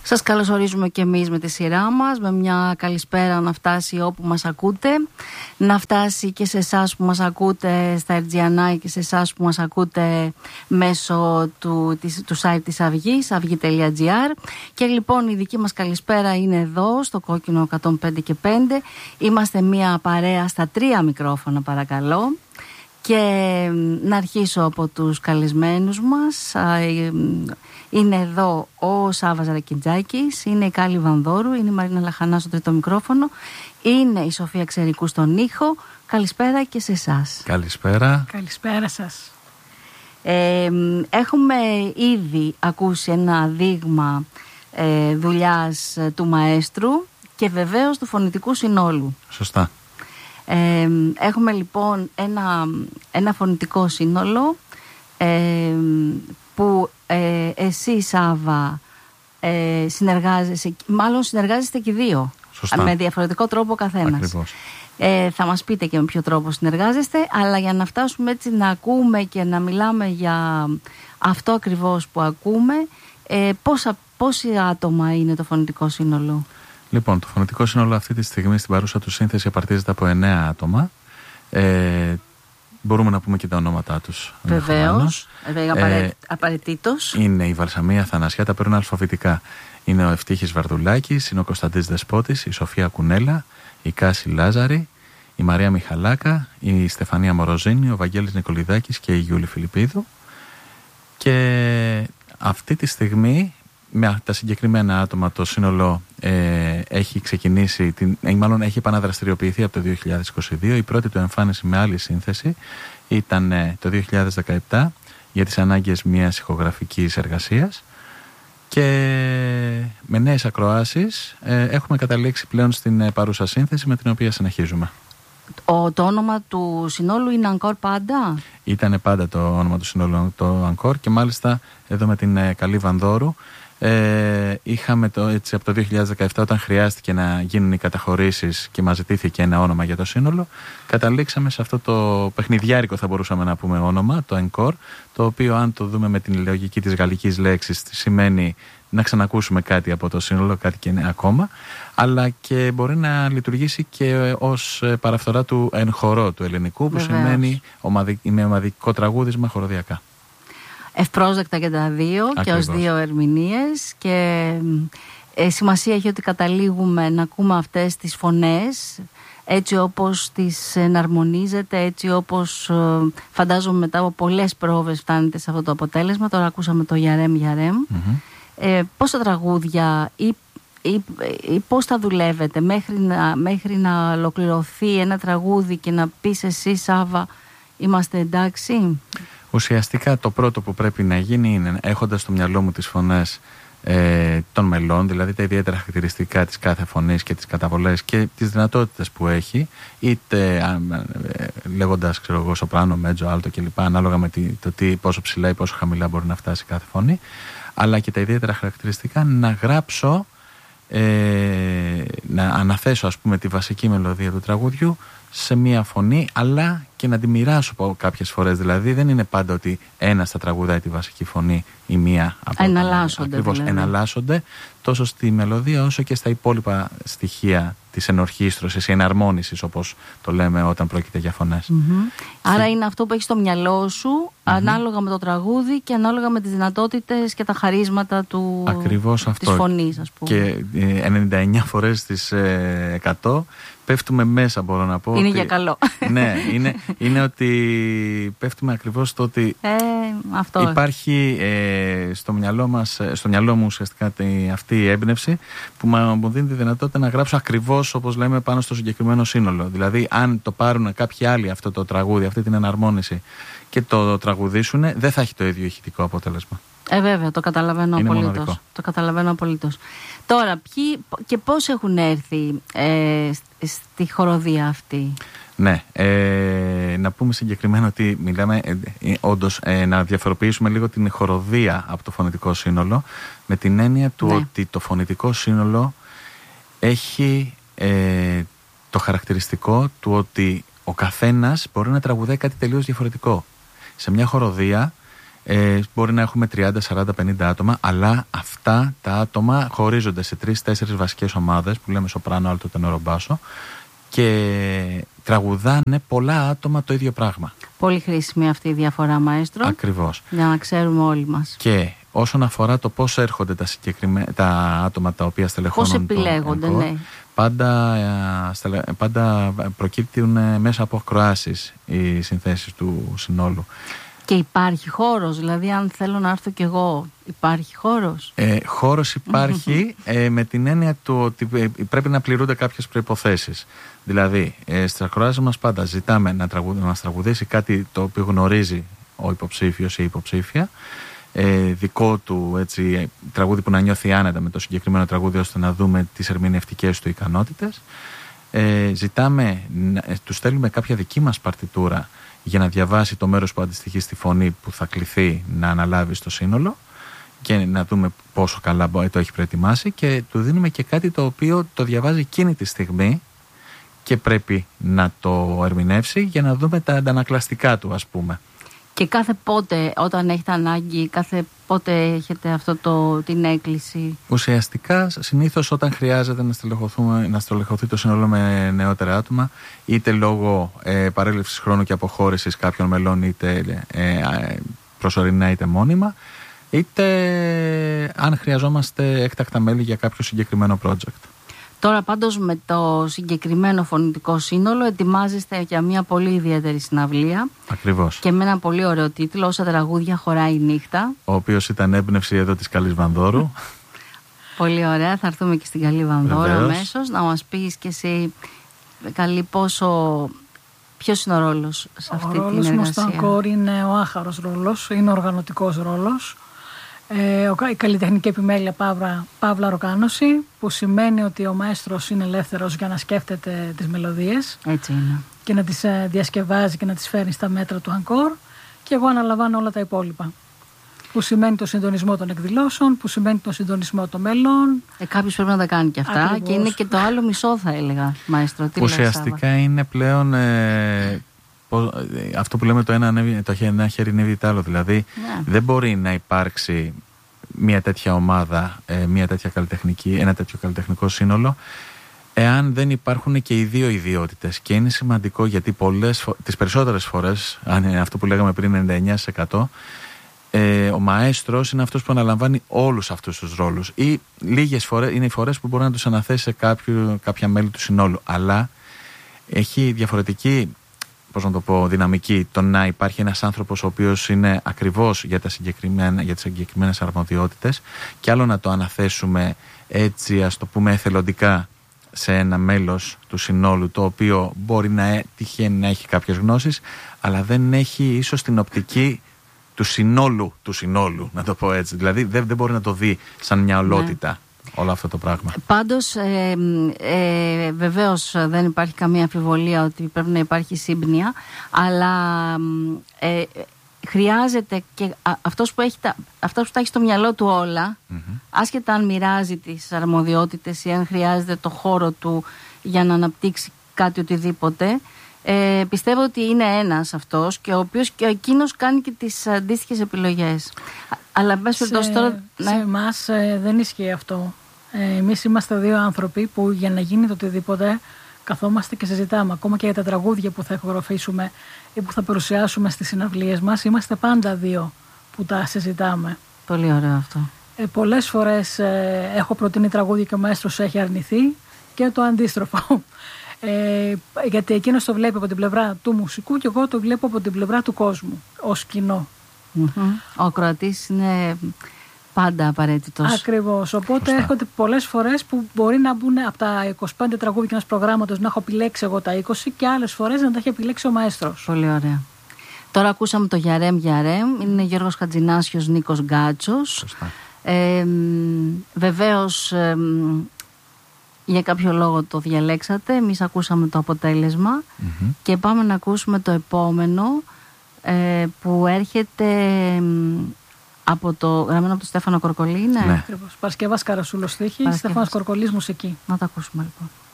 Σας καλωσορίζουμε και εμείς με τη σειρά μας, με μια καλησπέρα να φτάσει όπου μας ακούτε, να φτάσει και σε εσάς που μας ακούτε στα RGNI και σε εσάς που μας ακούτε μέσω του site της Αυγής, αυγή.gr. Και λοιπόν η δική μας καλησπέρα είναι εδώ στο Κόκκινο 105 και 5. Είμαστε μια παρέα στα 3 μικρόφωνα, παρακαλώ. Και να αρχίσω από τους καλεσμένους μας. Είναι εδώ ο Σάββας Ρακιντζάκης, είναι η Κάλλη Βανδόρου, είναι η Μαρίνα Λαχανά στο τρίτο μικρόφωνο, είναι η Σοφία Ξερικού στον ήχο. Καλησπέρα και σε εσάς. Καλησπέρα. Καλησπέρα σας. Έχουμε ήδη ακούσει ένα δείγμα δουλειάς του μαέστρου και βεβαίως του φωνητικού συνόλου. Σωστά. Έχουμε λοιπόν ένα φωνητικό σύνολο που εσύ, Σάββα, συνεργάζεστε και οι δύο. Σωστά. Με διαφορετικό τρόπο ο καθένας. Ακριβώς. Θα μας πείτε και με ποιο τρόπο συνεργάζεστε, αλλά για να φτάσουμε έτσι να ακούμε και να μιλάμε για αυτό ακριβώς που ακούμε, πόσοι άτομα είναι το φωνητικό σύνολο? Λοιπόν, το φωνητικό σύνολο αυτή τη στιγμή στην παρούσα του σύνθεση απαρτίζεται από 9 άτομα. Μπορούμε να πούμε και τα ονόματά τους. Βεβαίως, απαραίτητος. Είναι η Βαλσαμία Θανασιά, τα παίρνουν αλφαβητικά. Είναι ο Ευτύχης Βαρδουλάκης, είναι ο Κωνσταντής Δεσπότης, η Σοφία Κουνέλα, η Κάση Λάζαρη, η Μαρία Μιχαλάκα, η Στεφανία Μοροζίνη, ο Βαγγέλης Νικολιδάκης και η Γιούλη Φιλιππίδου. Και αυτή τη στιγμή, με τα συγκεκριμένα άτομα, το σύνολο έχει ξεκινήσει, μάλλον έχει επαναδραστηριοποιηθεί από το 2022. Η πρώτη του εμφάνιση με άλλη σύνθεση ήταν το 2017 για τις ανάγκες μιας ηχογραφικής εργασίας, και με νέες ακροάσεις έχουμε καταλήξει πλέον στην παρούσα σύνθεση με την οποία συνεχίζουμε. Το όνομα του συνόλου είναι Encore πάντα? Ήταν πάντα το όνομα του συνόλου το Encore, και μάλιστα εδώ με την Καλή Βανδόρου είχαμε έτσι από το 2017, όταν χρειάστηκε να γίνουν οι καταχωρήσεις και μας ζητήθηκε ένα όνομα για το σύνολο, καταλήξαμε σε αυτό το παιχνιδιάρικο, θα μπορούσαμε να πούμε, όνομα, το Encore, το οποίο, αν το δούμε με την λογική της γαλλικής λέξης, σημαίνει να ξανακούσουμε κάτι από το σύνολο, κάτι και ακόμα, αλλά και μπορεί να λειτουργήσει και ως παραφθορά του εν χορό του ελληνικού, που σημαίνει με ομαδικό τραγούδισμα χοροδιακά. Ευπρόσδεκτα και τα δύο. Ακριβώς. Και ως δύο ερμηνείες, και σημασία έχει ότι καταλήγουμε να ακούμε αυτές τις φωνές έτσι όπως τις εναρμονίζεται, έτσι όπως φαντάζομαι μετά από πολλές πρόβες φτάνετε σε αυτό το αποτέλεσμα. Τώρα ακούσαμε το Γιαρέμ Γιαρέμ. Πόσα τραγούδια ή πώς θα δουλεύετε μέχρι να ολοκληρωθεί ένα τραγούδι και να πεις εσύ, Σάββα, είμαστε εντάξει? Ουσιαστικά το πρώτο που πρέπει να γίνει είναι, έχοντας στο μυαλό μου τις φωνές των μελών, δηλαδή τα ιδιαίτερα χαρακτηριστικά της κάθε φωνής και τις καταβολές και τις δυνατότητες που έχει, είτε λέγοντας, ξέρω εγώ, σοπράνο, μέτζο, άλτο κλπ, ανάλογα με πόσο ψηλά ή πόσο χαμηλά μπορεί να φτάσει κάθε φωνή, αλλά και τα ιδιαίτερα χαρακτηριστικά, να γράψω, να αναθέσω, ας πούμε, τη βασική μελωδία του τραγουδιού σε μία φωνή, αλλά και να τη μοιράσω κάποιες φορές. Δηλαδή δεν είναι πάντα ότι ένας θα τραγουδάει τη βασική φωνή ή μία από εναλλάσσονται. Ακριβώς, δηλαδή. Εναλλάσσονται τόσο στη μελωδία όσο και στα υπόλοιπα στοιχεία της ενορχήστρωσης ή εναρμόνισης, όπως το λέμε όταν πρόκειται για φωνές. Άρα είναι αυτό που έχεις στο μυαλό σου, ανάλογα με το τραγούδι και ανάλογα με τις δυνατότητες και τα χαρίσματα της φωνής, ας πούμε. Και 99 φορές στις 100 πέφτουμε μέσα, μπορώ να πω. Είναι για καλό. Ναι, είναι ότι πέφτουμε ακριβώς στο ότι αυτό υπάρχει στο μυαλό μου ουσιαστικά αυτή η έμπνευση που μου δίνει τη δυνατότητα να γράψω ακριβώς όπως λέμε πάνω στο συγκεκριμένο σύνολο. Δηλαδή, αν το πάρουν κάποιοι άλλοι αυτό το τραγούδι, αυτή την εναρμόνιση, και το τραγουδήσουν, δεν θα έχει το ίδιο ηχητικό αποτέλεσμα. Βέβαια, το καταλαβαίνω απολύτως. Το καταλαβαίνω απολύτως. Τώρα, ποιοι και πώς έχουν έρθει στη χοροδία αυτή? Ναι, να πούμε συγκεκριμένα ότι μιλάμε όντως να διαφοροποιήσουμε λίγο την χοροδία από το φωνητικό σύνολο, με την έννοια του ότι το φωνητικό σύνολο έχει το χαρακτηριστικό του ότι ο καθένας μπορεί να τραγουδάει κάτι τελείως διαφορετικό. Σε μια χοροδία Μπορεί να έχουμε 30, 40, 50 άτομα, αλλά αυτά τα άτομα χωρίζονται σε 3-4 βασικές ομάδες που λέμε σοπράνο, άλτο, τενόρο, μπάσο και τραγουδάνε πολλά άτομα το ίδιο πράγμα. Πολύ χρήσιμη αυτή η διαφορά, μαέστρο. Ακριβώς. Για να ξέρουμε όλοι μας. Και όσον αφορά το πώς έρχονται τα άτομα τα οποία στελεχώνουν, πώς επιλέγονται, ναι. Πάντα προκύπτουν μέσα από ακροάσεις οι συνθέσεις του συνόλου. Και υπάρχει χώρος, δηλαδή αν θέλω να έρθω κι εγώ, υπάρχει χώρος? Χώρος υπάρχει με την έννοια του ότι πρέπει να πληρούνται κάποιες προϋποθέσεις. Δηλαδή, στις ακροάσεις μας πάντα ζητάμε να μας τραγουδήσει κάτι το οποίο γνωρίζει ο υποψήφιος ή η υποψήφια, δικό του έτσι, τραγούδι που να νιώθει άνετα με το συγκεκριμένο τραγούδι, ώστε να δούμε τις ερμηνευτικές του ικανότητες. Τους στέλνουμε κάποια δική μας παρτιτούρα για να διαβάσει το μέρος που αντιστοιχεί στη φωνή που θα κληθεί να αναλάβει στο σύνολο και να δούμε πόσο καλά το έχει προετοιμάσει, και του δίνουμε και κάτι το οποίο το διαβάζει εκείνη τη στιγμή και πρέπει να το ερμηνεύσει για να δούμε τα αντανακλαστικά του, ας πούμε. Και κάθε πότε, όταν έχετε ανάγκη, κάθε πότε έχετε την έκκληση? Ουσιαστικά, συνήθως όταν χρειάζεται να στελεχωθεί το σύνολο με νεότερα άτομα, είτε λόγω παρέλευσης χρόνου και αποχώρησης κάποιων μελών, είτε προσωρινά είτε μόνιμα, είτε αν χρειαζόμαστε έκτακτα μέλη για κάποιο συγκεκριμένο project. Τώρα πάντως με το συγκεκριμένο φωνητικό σύνολο ετοιμάζεστε για μια πολύ ιδιαίτερη συναυλία. Ακριβώς. Και με ένα πολύ ωραίο τίτλο, «Όσα τραγούδια χωράει η νύχτα». Ο οποίος ήταν έμπνευση εδώ της Καλής Βανδόρου. Πολύ ωραία, θα έρθουμε και στην Καλή Βανδόρου αμέσως. Να μας πεις και εσύ, Καλή, ποιος είναι ο ρόλος σε αυτή την εργασία? Ο ρόλος μου στο Encore είναι ο άχαρος ρόλος, είναι ο οργανωτικός ρόλος. Η καλλιτεχνική επιμέλεια παύλα οργάνωση, που σημαίνει ότι ο μαέστρος είναι ελεύθερος για να σκέφτεται τις μελωδίες. Έτσι είναι. Και να τις διασκευάζει και να τις φέρνει στα μέτρα του Encore, και εγώ αναλαμβάνω όλα τα υπόλοιπα. Που σημαίνει το συντονισμό των εκδηλώσεων, που σημαίνει το συντονισμό των μέλων. Κάποιος πρέπει να τα κάνει και αυτά. Ακριβώς. Και είναι και το άλλο μισό, θα έλεγα, μαέστρο. Ουσιαστικά είναι πλέον αυτό που λέμε το ένα χέρι νεύει το άλλο. Δηλαδή δεν μπορεί να υπάρξει μια τέτοια ομάδα, ένα τέτοιο καλλιτεχνικό σύνολο, εάν δεν υπάρχουν και οι δύο ιδιότητες. Και είναι σημαντικό, γιατί τις περισσότερες φορές, αν είναι αυτό που λέγαμε πριν, 99%, ο μαέστρος είναι αυτός που αναλαμβάνει όλους αυτούς τους ρόλους, ή λίγες φορές είναι οι φορές που μπορεί να τους αναθέσει σε κάποια μέλη του συνόλου, αλλά έχει διαφορετική, δυναμική το να υπάρχει ένας άνθρωπος ο οποίος είναι ακριβώς για τις συγκεκριμένες αρμοδιότητες, και άλλο να το αναθέσουμε έτσι, ας το πούμε, εθελοντικά σε ένα μέλος του συνόλου, το οποίο μπορεί να τυχαίνει να έχει κάποιες γνώσεις, αλλά δεν έχει ίσως την οπτική του συνόλου, να το πω έτσι. Δηλαδή δεν μπορεί να το δει σαν μια ολότητα. Όλο αυτό το πράγμα. Πάντως βεβαίως δεν υπάρχει καμία αμφιβολία ότι πρέπει να υπάρχει σύμπνοια, αλλά χρειάζεται και αυτός που τα έχει στο μυαλό του όλα, άσχετα αν μοιράζει τις αρμοδιότητες ή αν χρειάζεται το χώρο του για να αναπτύξει κάτι οτιδήποτε, πιστεύω ότι είναι ένας αυτός, και ο οποίος και εκείνος κάνει και τις αντίστοιχες επιλογές. Αλλά σε εμάς δεν ισχύει αυτό. Εμείς είμαστε δύο άνθρωποι που για να γίνει το οτιδήποτε καθόμαστε και συζητάμε. Ακόμα και για τα τραγούδια που θα ηχογραφήσουμε ή που θα παρουσιάσουμε στις συναυλίες μας, είμαστε πάντα δύο που τα συζητάμε. Πολύ ωραίο αυτό. Πολλές φορές έχω προτείνει τραγούδια και ο μαέστρος έχει αρνηθεί, και το αντίστροφο. Γιατί εκείνος το βλέπει από την πλευρά του μουσικού και εγώ το βλέπω από την πλευρά του κόσμου ως κοινό. Ο ακροατής είναι πάντα απαραίτητος. Ακριβώς. Οπότε έρχονται πολλές φορές που μπορεί να μπουν από τα 25 τραγούδια ενός προγράμματος να έχω επιλέξει εγώ τα 20, και άλλες φορές να τα έχει επιλέξει ο μαέστρος. Πολύ ωραία. Τώρα ακούσαμε το Γιαρέμ Γιαρέμ. Είναι Γιώργος Χατζηνάσιος, Νίκος Γκάτσος. Βεβαίως για κάποιο λόγο το διαλέξατε. Εμείς ακούσαμε το αποτέλεσμα και πάμε να ακούσουμε το επόμενο, που έρχεται γραμμένο από τον Στέφανο Κορκολή. Ναι, ακριβώς. Παρασκευάς Καρασούλος στίχη, Στέφανος Κορκολής μουσική. Να το ακούσουμε λοιπόν.